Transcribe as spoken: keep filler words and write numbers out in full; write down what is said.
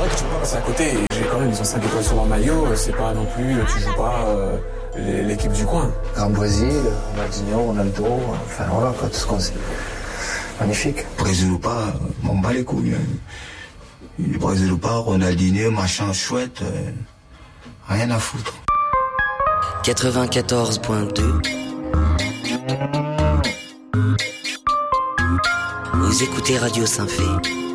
vrai que tu peux pas passer à côté. J'ai quand même, ils ont cinq étoiles sur leur maillot. C'est pas non plus, tu joues pas euh, l'équipe du coin. En Brésil, Ronaldinho, Ronaldo, enfin voilà, quoi, tout ce qu'on sait. Magnifique. Brésil ou pas, m'en bat les couilles. Le Brésil ou pas, Ronaldinho, machin chouette, euh, rien à foutre. quatre-vingt-quatorze point deux. Vous écoutez Radio Saint-Fé.